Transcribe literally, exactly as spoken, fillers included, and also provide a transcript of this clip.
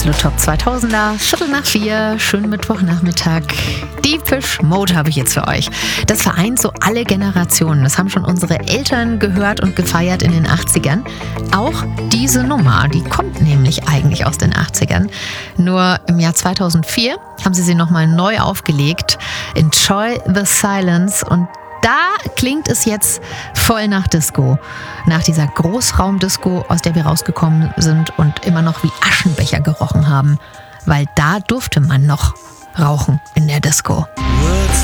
Absolut Top zweitausender, Viertel nach vier, schönen Mittwochnachmittag. Depeche Mode habe ich jetzt für euch. Das vereint so alle Generationen. Das haben schon unsere Eltern gehört und gefeiert in den achtzigern. Auch diese Nummer, die kommt nämlich eigentlich aus den achtzigern. Nur im Jahr zweitausendvier haben sie sie nochmal neu aufgelegt. Enjoy the Silence. Und da klingt es jetzt voll nach Disco. Nach dieser Großraumdisco, aus der wir rausgekommen sind und immer noch wie Aschenbecher gerochen haben. Weil da durfte man noch rauchen in der Disco. Words